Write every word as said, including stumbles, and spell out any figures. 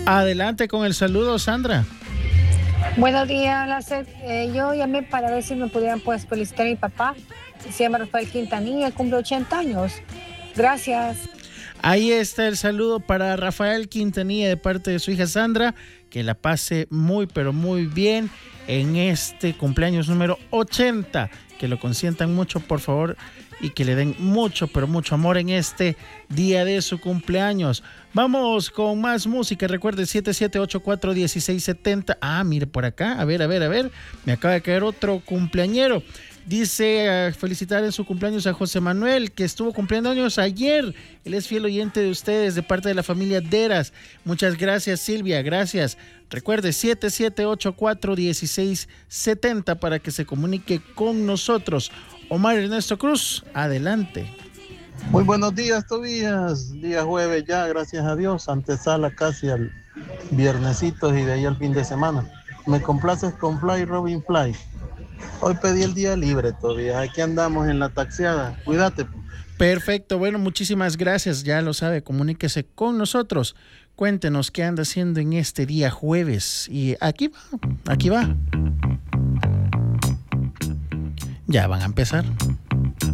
Adelante con el saludo, Sandra. Buenos días, Lacer. Eh, yo llamé para ver si me pudieran pues felicitar a mi papá. Se llama Rafael Quintanilla, cumple ochenta años. Gracias. Ahí está el saludo para Rafael Quintanilla de parte de su hija Sandra. Que la pase muy, pero muy bien en este cumpleaños número ochenta. Que lo consientan mucho, por favor, y que le den mucho, pero mucho amor en este día de su cumpleaños. Vamos con más música. Recuerde, siete siete ocho cuatro, uno seis siete cero. Ah, mire por acá. A ver, a ver, a ver. Me acaba de caer otro cumpleañero. Dice uh, felicitar en su cumpleaños a José Manuel, que estuvo cumpliendo años ayer. Él es fiel oyente de ustedes, de parte de la familia Deras. Muchas gracias, Silvia, gracias. Recuerde, siete siete ocho cuatro, uno seis siete cero para que se comunique con nosotros. Omar Ernesto Cruz, adelante. Muy buenos días, Tobías. Día jueves ya, gracias a Dios. Antesala casi al viernesito y de ahí al fin de semana. Me complaces con Fly Robin Fly. Hoy pedí el día libre todavía. Aquí andamos en la taxiada. Cuídate. Perfecto. Bueno, muchísimas gracias. Ya lo sabe, comuníquese con nosotros. Cuéntenos qué anda haciendo en este día jueves. Y aquí va, aquí va. Ya van a empezar.